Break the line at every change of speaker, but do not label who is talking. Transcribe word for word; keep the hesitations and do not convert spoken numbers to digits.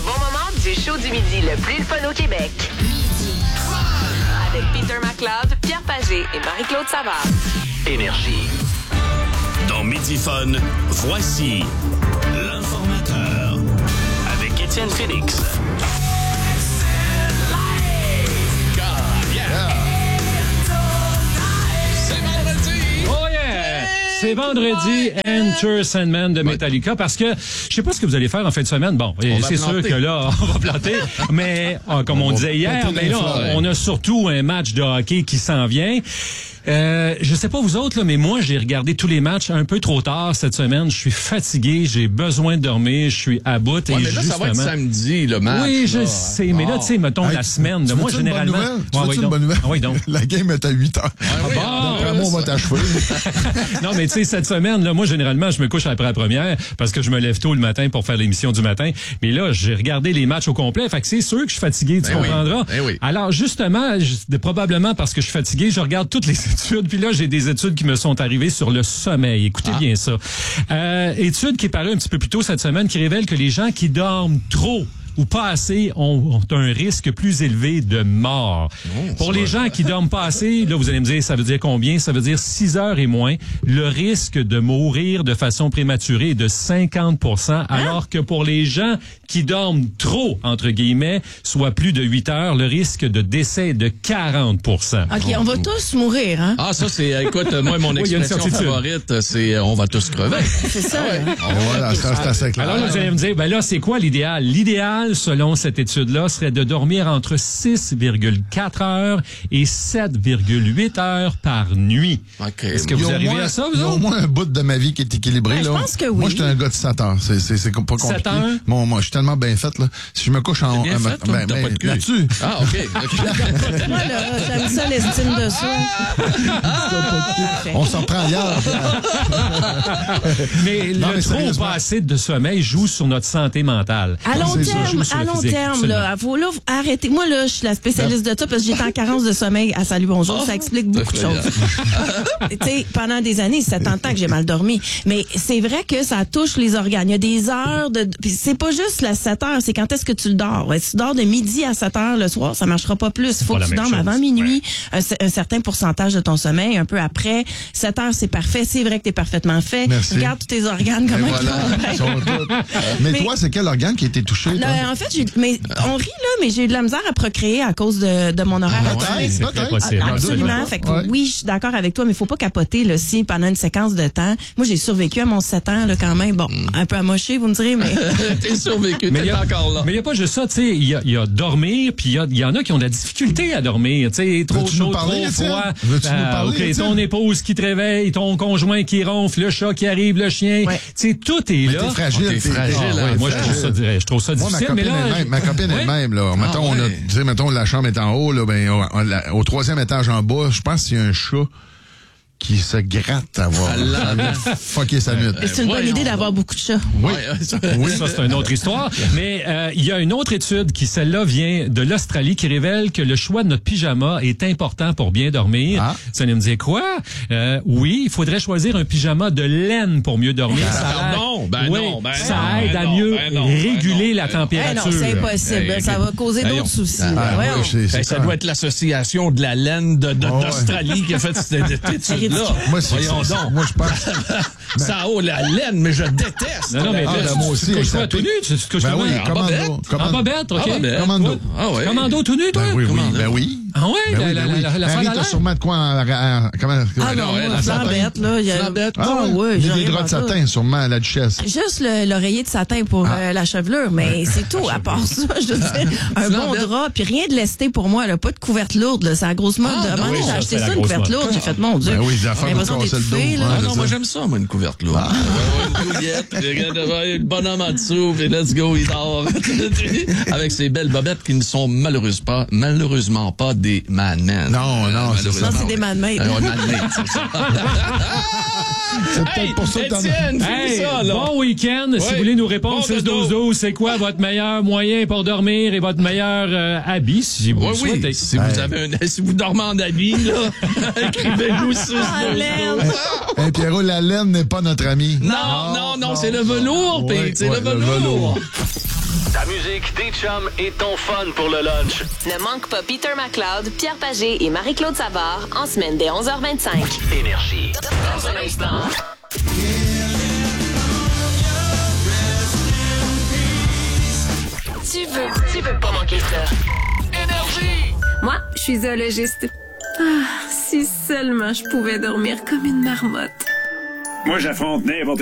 bon moment du show du midi le plus le fun au Québec. Midi. Avec Peter McLeod, Pierre Pagé et Marie-Claude Savard.
Énergie. Dans Midi Fun, voici l'informateur avec Étienne Félix.
C'est vendredi, Enter Sandman de Metallica, parce que je sais pas ce que vous allez faire en fin de semaine. Bon, c'est sûr que là, on va planter, mais comme on, on disait hier, mais là, on a surtout un match de hockey qui s'en vient. Euh, je sais pas vous autres, là, mais moi, j'ai regardé tous les matchs un peu trop tard cette semaine. Je suis fatigué, j'ai besoin de dormir, je suis à bout.
Ouais,
et
mais là,
justement...
ça va être samedi, le match.
Oui, je
là.
sais, mais là, tu sais, mettons hey, la semaine. De moi, généralement...
Tu veux-tu une bonne nouvelle?
Ah, oui, donc.
La game est à huit heures.
Ah, oui,
bon,
ah,
Après moi, on va t'achever.
Non, mais tu sais, cette semaine, là, moi, généralement, je me couche après la première parce que je me lève tôt le matin pour faire l'émission du matin. Mais là, j'ai regardé les matchs au complet. Fait que c'est sûr que je suis fatigué, tu
ben
comprendras.
Oui, ben oui.
Alors, justement, je, probablement parce que je suis fatigué, je regarde toutes les études. Puis là, j'ai des études qui me sont arrivées sur le sommeil. Écoutez ah. bien ça. Euh, étude qui est parue un petit peu plus tôt cette semaine qui révèle que les gens qui dorment trop ou pas assez ont, ont un risque plus élevé de mort. Oh, Pour les gens qui dorment pas assez, là, vous allez me dire, ça veut dire combien? Ça veut dire six heures et moins. Le risque de mourir de façon prématurée est de cinquante pour cent, hein? Alors que pour les gens qui dorment trop, entre guillemets, soit plus de huit heures, le risque de décès est de quarante pour cent.
OK, on va tous mourir, hein?
Ah, ça, c'est, écoute, moi, mon expression oui, favorite, c'est on va tous crever.
C'est ça.
Ouais.
Voilà, ça, c'est assez clair.
Alors là, vous allez me dire, ben là, c'est quoi l'idéal? L'idéal, selon cette étude-là, serait de dormir entre six virgule quatre heures et sept virgule huit heures par nuit.
Okay.
Est-ce que vous arrivez
moins,
à ça, vous
Il y a au moins un bout de ma vie qui est équilibré.
Ben,
là.
je pense que oui.
Moi, j'étais un gars de sept heures. C'est, c'est, c'est pas compliqué.
sept heures?
Bon, moi, je suis tellement bien faite, là. Si je me couche en...
bien
euh,
fait, toi,
ben,
t'as
ben,
pas de cul.
là-dessus.
Ah, OK. okay.
Moi, là, j'aime ça, l'estime de soi.
On s'en prend hier.
Mais
Non,
le
mais
trop
sérieusement.
pas assez de sommeil joue sur notre santé mentale.
À long
C'est ça,
terme,
joue sur
à
le
long
physique,
terme,
absolument.
là, faut là, arrêtez. Moi, là, je suis la spécialiste de ça parce que j'étais en carence de sommeil à Salut Bonjour.
Oh,
ça explique beaucoup de choses. Tu sais, pendant des années, c'est ans que j'ai mal dormi. Mais c'est vrai que ça touche les organes. Il y a des heures de, puis c'est pas juste la sept heures, c'est quand est-ce que tu le dors. Ouais, si tu dors de midi à sept heures le soir, ça marchera pas plus. Il faut que tu dormes avant minuit, ouais. un, un certain pourcentage de ton sommeil, un peu après. sept heures, c'est parfait. C'est vrai que t'es parfaitement fait.
Merci.
Regarde tous tes organes, comment ils
voilà.
font.
Mais,
Mais-
toi, c'est quel organe qui a été touché? toi?
Là, en fait, j'ai, mais on rit là, mais j'ai eu de la misère à procréer à cause de, de mon horaire.
Ah,
actuel.
peut-être,
C'est très
peut-être.
possible.
Ah, absolument. Fait que
Ouais.
oui, je suis d'accord avec toi, mais il faut pas capoter là, si pendant une séquence de temps. Moi, j'ai survécu à mon sept ans là, quand même. Bon, un peu amoché, vous me direz, mais
T'es survécu,
Mais il
t'es
y a-
encore là.
Mais il n'y a pas juste ça, tu sais, il y a, il y a dormir, puis il y, a- il y en a qui ont de la difficulté à dormir, tu sais, trop
Veux-tu nous
chaud,
parler,
trop
Étienne?
froid.
Veux-tu nous parler,
ok,
Étienne?
ton épouse qui te réveille, ton conjoint qui ronfle, le chat qui arrive, le chien,
Ouais.
tu sais, tout est
Mais
là.
t'es fragile.
t'es fragile,
Ah,
hein,
ouais, moi, je trouve ça, je trouve ça
Moi, ma
difficile,
copine
mais là...
elle-même, ma copine
Ouais.
elle-même, là, mettons, on a,
ouais.
tu sais, mettons, la chambre est en haut, là, ben, on- on- la- au troisième étage en bas, je pense qu'il y a un chat qui se gratte à voir. Fucker sa nuit.
c'est une bonne
voyons
idée d'avoir beaucoup de chats.
Oui.
Oui, ça, c'est une autre histoire. Mais euh, il y a une autre étude qui, celle-là, vient de l'Australie qui révèle que le choix de notre pyjama est important pour bien dormir.
Ah.
Ça allait me dire quoi? Euh, oui, il faudrait choisir un pyjama de laine pour mieux dormir.
Ah,
Ça aide-
non, ben
oui,
non, ben
ça
non,
aide
ben
à
non,
mieux
ben non, ben
réguler
non,
la
ben non.
Eh
température.
non, c'est impossible.
Hey,
ça va causer
voyons.
d'autres soucis.
Ah,
là.
Ah,
Voyons.
oui, c'est- c'est
Ben, ça
quand-
doit être l'association de la laine de, de-
Oh, ouais.
d'Australie qui a fait cette étude-là.
Moi, c'est,
Voyons
c'est-
donc.
moi, je pense.
Ça a haut la laine, mais je déteste.
Non, non, mais
Ah,
là,
ben,
tu-
moi
tu
aussi,
te couches
ça
quoi, tout
pique.
nu? Tu te couches
Ben
comment?
oui,
en
commando.
bobette.
En
commando.
bobette, OK.
Ah, bobette.
Commando.
Ah ouais.
Commando tout nu, toi?
Ben oui, oui,
Commando.
ben oui.
Ah ouais?
Ben
la,
oui,
la,
ben oui.
la, la, la
Marie,
femme à
t'as
l'air?
sûrement de quoi en, en- comment,
Ah non,
non, elle,
moi,
elle
flambette, là. il y a-
Flambette.
Ah
ouais.
ouais,
Il y a des
j'arrive
draps de
à ça.
satin, sûrement, la duchesse.
Juste le- l'oreiller de satin pour
Ah.
euh, la chevelure, mais c'est tout. À part ça, je veux dire, un bon
Flambette.
drap, puis rien de lesté pour moi, là, pas de couverte lourde, là, c'est la grosse mode.
Ah,
À un moment
oui,
donné, j'ai
ça,
acheté
c'est la
ça, une
grosse
couverte
mode.
lourde, j'ai fait, mon Dieu.
Ben oui, des affaires
j'ai
pour
l'impression
casser le
d'étouffer,
dos,
là.
hein.
Ah
c'est
non,
ça.
moi j'aime ça, moi, une couverte lourde. Ouais, ouais, une douillette, regarde, ouais, le bonhomme en dessous, puis let's go, il dort. Avec ces belles bobettes qui ne sont malheureusement pas, malheureusement pas des man-men.
Non, non, c'est ça.
Non, c'est des man-made.
Ah, ouais, man-made, c'est ça.
C'est peut-être
Hey,
pour ça que t'en as.
Étienne,
Hey,
fais ça, là.
bon week-end. Si
Oui.
vous voulez nous répondre,
Bon
six
dodo.
douze douze, c'est quoi votre meilleur moyen pour dormir et votre meilleur euh, habit, si vous
Oui,
le souhaitez?
oui. Si vous avez un, si vous dormez en habit, là, écrivez-nous sur
Ah,
ce
laine.
Hey, Pierrot, la laine n'est pas notre ami.
Non, non, non, c'est le velours,
Ouais,
Pete, c'est
ouais,
le
le
velours.
velours.
Ta musique, tes chums et ton fun pour le lunch.
Ne manque pas Peter McLeod, Pierre Pagé et Marie-Claude Savard en semaine dès onze heures vingt-cinq.
Énergie. Dans un instant.
Tu veux, tu veux pas manquer ça.
Énergie.
Moi, je suis zoologiste. Ah, si seulement je pouvais dormir comme une marmotte.
Moi, j'affronte n'importe